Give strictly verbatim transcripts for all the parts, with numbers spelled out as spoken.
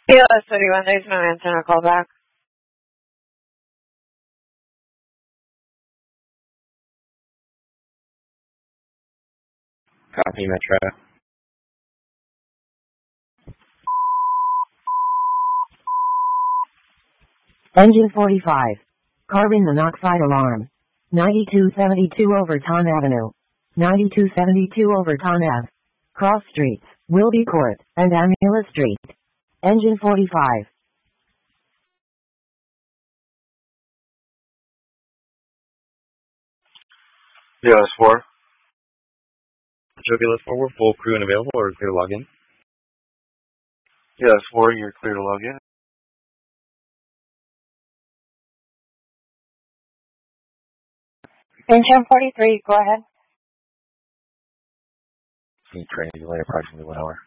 Yeah, that's thirty-one. There's no answer. I'll call back. Copy, Metro. Engine forty-five. Carbon monoxide alarm. ninety-two seventy-two Overton Avenue. ninety-two seventy-two Overton Ave. Cross Streets, Wilby Court, and Amula Street. Engine forty-five. B L S four. Metro B L S four, we're full crew and available, or clear to log in. B L S four, you're clear to log in. Engine forty-three, go ahead. Need train delay approximately one hour.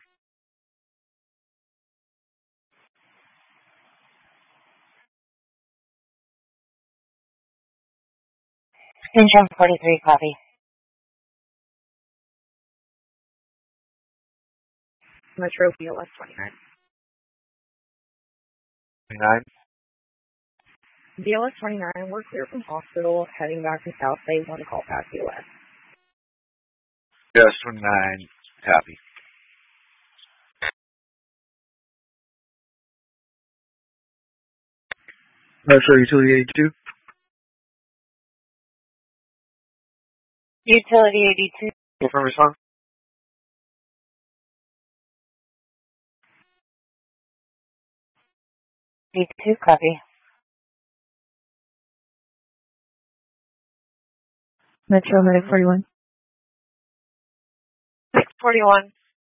Engine forty-three, copy. Metro B L S twenty-nine. twenty-nine. B L S twenty-nine, we're clear from hospital, heading back to South Bay, want to call back B L S. B L S twenty-nine, copy. Metro Utility eighty-two. Utility eighty-two. Confirm response. eighty-two, copy. Metro Medic forty-one. six forty-one.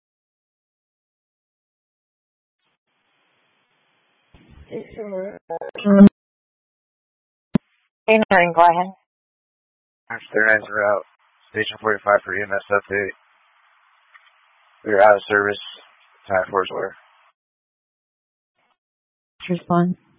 Um, eight nine, go ahead. thirty-nine's route. Station forty-five for E M S update. We are out of service. Time for order. respond.